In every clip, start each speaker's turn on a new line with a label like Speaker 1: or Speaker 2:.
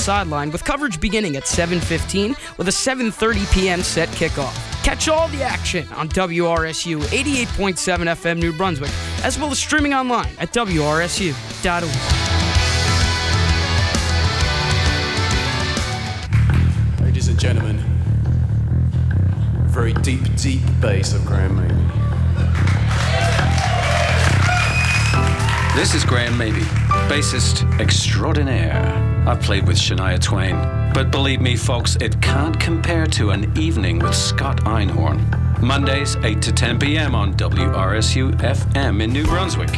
Speaker 1: sideline with coverage beginning at 7:15 with a 7:30 p.m. set kickoff. Catch all the action on WRSU 88.7 FM New Brunswick, as well as streaming online at WRSU.org.
Speaker 2: Ladies and gentlemen, very deep, deep bass of Graham Maby.
Speaker 3: This is Graham Maby, bassist extraordinaire. I've played with Shania Twain, but believe me, folks, it can't compare to an evening with Scott Einhorn. Mondays, 8 to 10 p.m. on WRSU FM in New Brunswick.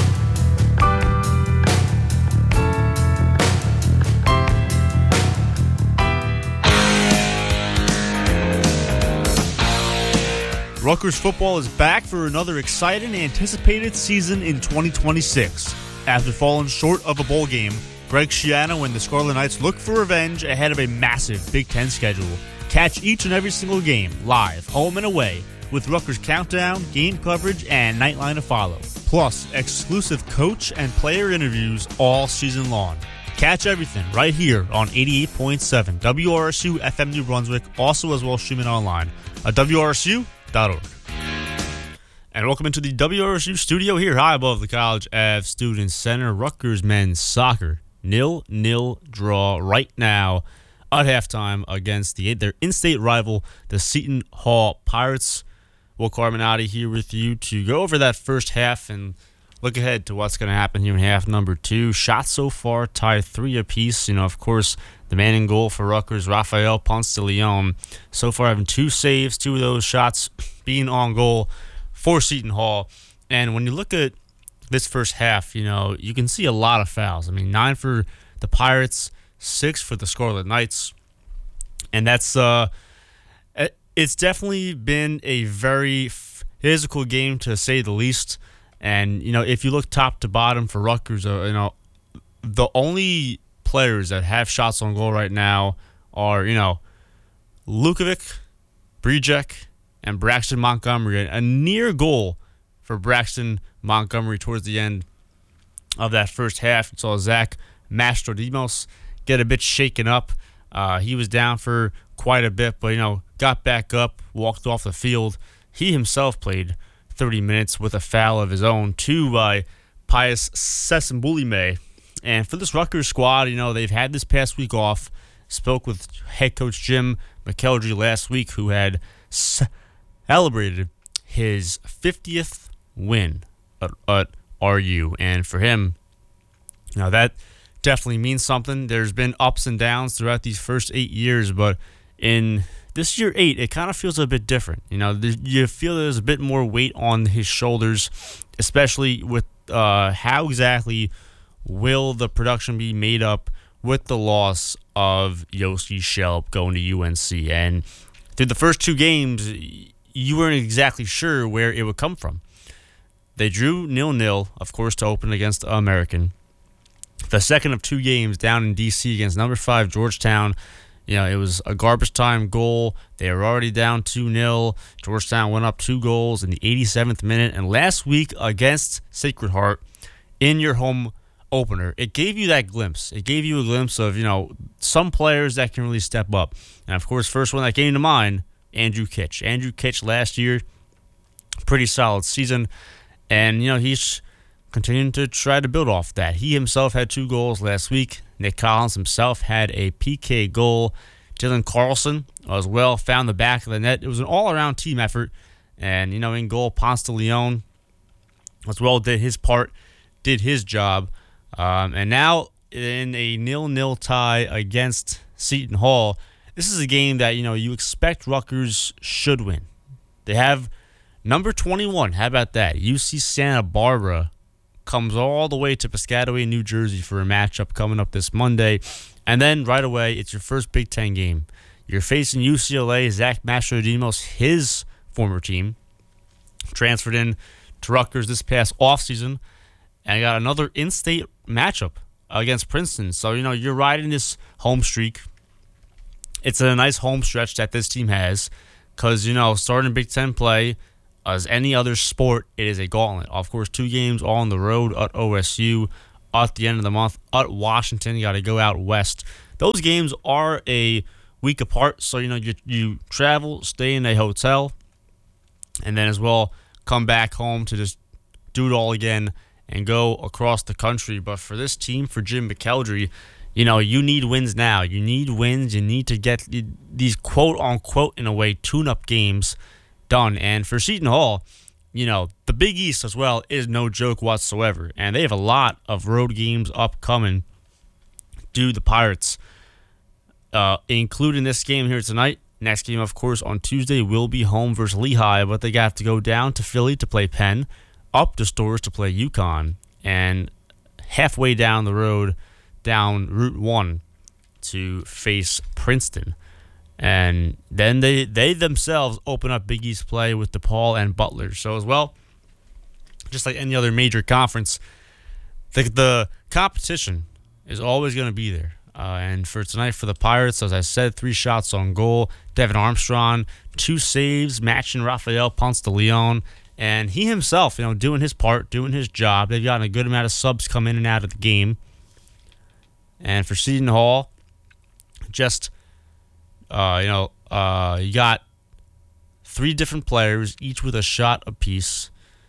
Speaker 4: Rutgers football is back for another exciting and anticipated season in 2026. After falling short of a bowl game, Greg Schiano and the Scarlet Knights look for revenge ahead of a massive Big Ten schedule. Catch each and every single game live, home and away, with Rutgers Countdown, game coverage, and Nightline to follow. Plus, exclusive coach and player interviews all season long. Catch everything right here on 88.7 WRSU FM New Brunswick, also as well streaming online at WRSU.org. And welcome into the WRSU studio here high above the College Ave Student Center. Rutgers men's soccer 0-0 draw right now at halftime against their in-state rival, the Seton Hall Pirates. Will Carminati here with you to go over that first half and look ahead to what's going to happen here in half number 2. Shots so far tied 3 apiece. Of course, the man in goal for Rutgers, Rafael Ponce de Leon, so far having 2 saves, 2 of those shots being on goal for Seton Hall. And when you look at this first half, you can see a lot of fouls. 9 for the Pirates, 6 for the Scarlet Knights. And that's it's definitely been a very physical game, to say the least. And, if you look top to bottom for Rutgers, the only players that have shots on goal right now are, Lukovic, Brijek, and Braxton Montgomery. A near goal for Braxton Montgomery towards the end of that first half. You saw Zach Mastrodimos get a bit shaken up. He was down for quite a bit, but, got back up, walked off the field. He himself played 30 minutes with a foul of his own, 2 by Pius Sesambulime. And for this Rutgers squad, they've had this past week off. Spoke with head coach Jim McKeldry last week, who had celebrated his 50th win at RU. And for him, that definitely means something. There's been ups and downs throughout these first 8 years, but in this year 8, it kind of feels a bit different. You feel there's a bit more weight on his shoulders, especially with how exactly will the production be made up with the loss of Yossi Shelp going to UNC. And through the first 2 games, you weren't exactly sure where it would come from. They drew 0-0, of course, to open against American. The second of 2 games down in D.C. against number 5 Georgetown, it was a garbage time goal. They were already down 2-0. Georgetown went up 2 goals in the 87th minute. And last week against Sacred Heart in your home opener, it gave you that glimpse. It gave you a glimpse of, some players that can really step up. And, of course, first one that came to mind, Andrew Kitch. Andrew Kitch last year, pretty solid season. And, he's continuing to try to build off that. He himself had 2 goals last week. Nick Collins himself had a PK goal. Dylan Carlson as well found the back of the net. It was an all-around team effort. And, in goal, Ponce de Leon as well did his part, did his job. And now in a 0-0 tie against Seton Hall, this is a game that, you expect Rutgers should win. They have number 21. How about that? UC Santa Barbara comes all the way to Piscataway, New Jersey for a matchup coming up this Monday. And then right away, it's your first Big Ten game. You're facing UCLA. Zach Mastrodimos, his former team, transferred in to Rutgers this past offseason. And I got another in-state matchup against Princeton. So, you're riding this home streak. It's a nice home stretch that this team has because, starting Big Ten play, as any other sport, it is a gauntlet. Of course, 2 games all on the road at OSU, at the end of the month at Washington. You got to go out west those games are a week apart. So, you travel, stay in a hotel, and then as well come back home to just do it all again and go across the country. But for this team, for Jim McElderry, you need wins now. You need wins. You need to get these quote-unquote, in a way, tune-up games done. And for Seton Hall, the Big East as well is no joke whatsoever. And they have a lot of road games upcoming due the Pirates, including this game here tonight. Next game, of course, on Tuesday will be home versus Lehigh, but they have to go down to Philly to play Penn, up to Storrs to play UConn, and halfway down the road, down Route 1 to face Princeton. And then they themselves open up Big East play with DePaul and Butler. So as well, just like any other major conference, the competition is always going to be there. And for tonight for the Pirates, as I said, 3 shots on goal. Devin Armstrong, 2 saves, matching Rafael Ponce de Leon. And he himself, doing his part, doing his job. They've gotten a good amount of subs come in and out of the game. And for Seton Hall, just, you got 3 different players, each with a shot apiece.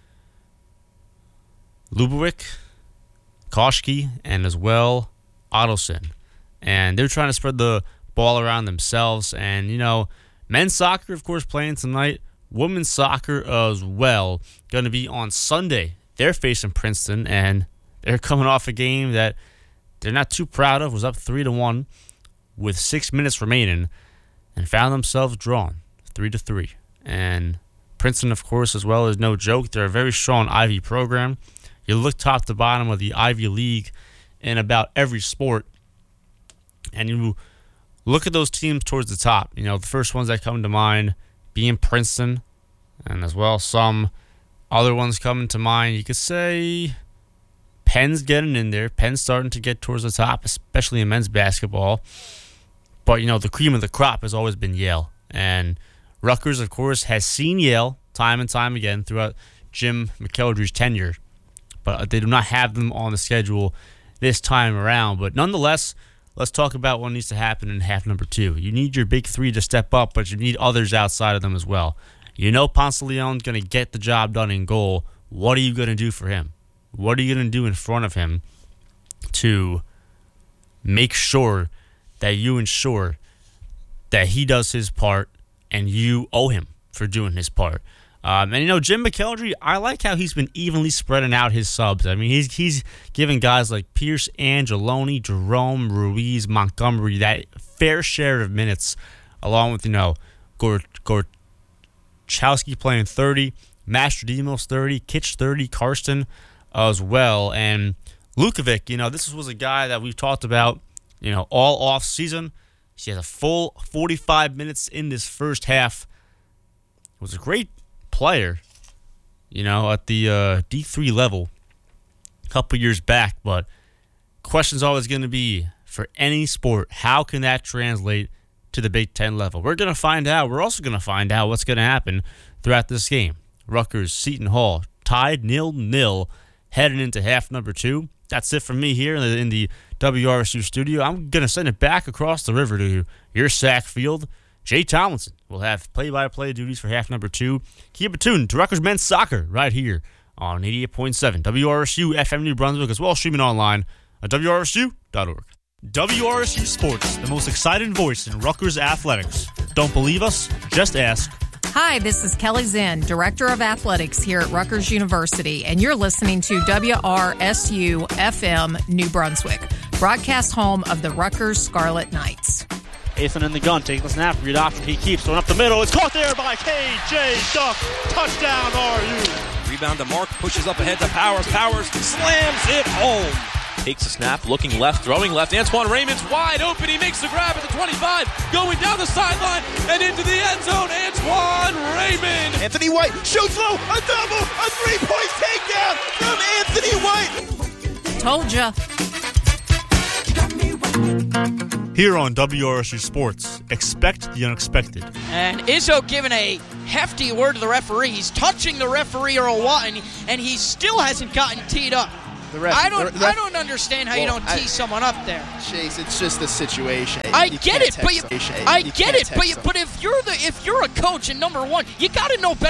Speaker 4: Lubovic, Koshki, and as well Ottoson. And they're trying to spread the ball around themselves. And, men's soccer, of course, playing tonight. Women's soccer as well. Going to be on Sunday. They're facing Princeton, and they're coming off a game that they're not too proud of. Was up 3-1 with 6 minutes remaining and found themselves drawn 3-3. And Princeton, of course, as well, is no joke. They're a very strong Ivy program. You look top to bottom of the Ivy League in about every sport, and you look at those teams towards the top. The first ones that come to mind being Princeton, and as well some other ones coming to mind. You could say Penn's getting in there. Penn's starting to get towards the top, especially in men's basketball. But, the cream of the crop has always been Yale. And Rutgers, of course, has seen Yale time and time again throughout Jim McElderry's tenure. But they do not have them on the schedule this time around. But nonetheless, let's talk about what needs to happen in half number 2. You need your big 3 to step up, but you need others outside of them as well. Ponce de Leon's going to get the job done in goal. What are you going to do for him? What are you going to do in front of him to make sure that you ensure that he does his part and you owe him for doing his part? And Jim McElderry, I like how he's been evenly spreading out his subs. I mean, he's giving guys like Pierce, Angeloni, Jerome, Ruiz, Montgomery that fair share of minutes, along with Gorchowski playing 30, Mastrodimos 30, Kitch 30, Karsten as well, and Lukovic. This was a guy that we've talked about, all off season. He has a full 45 minutes in this first half. Was a great player, at the D3 level a couple years back. But question's always going to be, for any sport, how can that translate to the Big Ten level? We're going to find out. We're also going to find out what's going to happen throughout this game. Rutgers, Seton Hall, tied 0-0 heading into half number 2. That's it from me here in the WRSU studio. I'm going to send it back across the river to your Sack Field. Jay Tomlinson will have play-by-play duties for half number 2. Keep it tuned to Rutgers Men's Soccer right here on 88.7 WRSU FM New Brunswick, as well as streaming online at WRSU.org. WRSU Sports, the most exciting voice in Rutgers athletics. Don't believe us? Just ask.
Speaker 5: Hi, this is Kelly Zinn, Director of Athletics here at Rutgers University, and you're listening to WRSU FM New Brunswick, broadcast home of the Rutgers Scarlet Knights.
Speaker 6: Ethan in the gun, taking the snap, read option, he keeps going up the middle. It's caught there by KJ Duck. Touchdown, RU.
Speaker 7: Rebound to Mark, pushes up ahead to Powers. Powers slams it home. Takes a snap, looking left, throwing left. Antoine Raymond's wide open. He makes the grab at the 25, going down the sideline and into the end zone. Antoine Raymond.
Speaker 8: Anthony White shoots low, a double, a three-point takedown from Anthony White.
Speaker 5: Told ya.
Speaker 4: Here on WRSU Sports, expect the unexpected.
Speaker 9: And Izzo giving a hefty word to the referee. He's touching the referee, Earl Watton, and he still hasn't gotten teed up.
Speaker 8: The ref,
Speaker 9: I don't understand how you don't tee someone up there.
Speaker 8: Chase, it's just the situation.
Speaker 9: I get it, but if you're a coach and number one, you got to know better